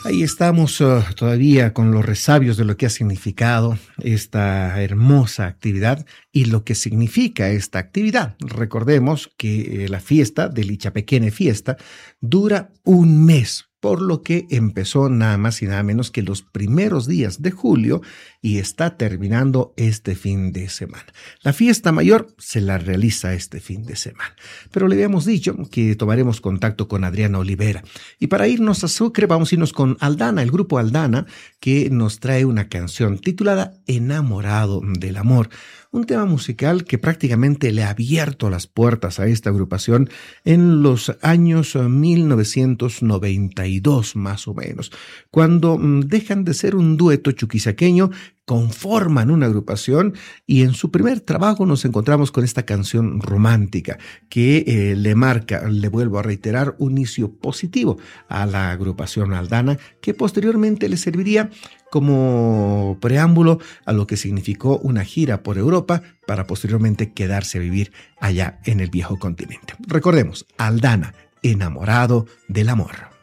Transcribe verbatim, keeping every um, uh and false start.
Ahí estamos uh, todavía con los resabios de lo que ha significado esta hermosa actividad y lo que significa esta actividad. Recordemos que eh, la fiesta del Ichapequene Fiesta dura un mes, por lo que empezó nada más y nada menos que los primeros días de julio y está terminando este fin de semana. La fiesta mayor se la realiza este fin de semana, pero le habíamos dicho que tomaremos contacto con Adriana Olivera y para irnos a Sucre vamos a irnos con Aldana, el grupo Aldana, que nos trae una canción titulada Enamorado del Amor. Un tema musical que prácticamente le ha abierto las puertas a esta agrupación en los años mil novecientos noventa y dos más o menos, cuando dejan de ser un dueto chuquisaqueño, conforman una agrupación y en su primer trabajo nos encontramos con esta canción romántica que eh, le marca, le vuelvo a reiterar, un inicio positivo a la agrupación Aldana que posteriormente le serviría como preámbulo a lo que significó una gira por Europa para posteriormente quedarse a vivir allá en el viejo continente. Recordemos, Aldana, enamorado del amor.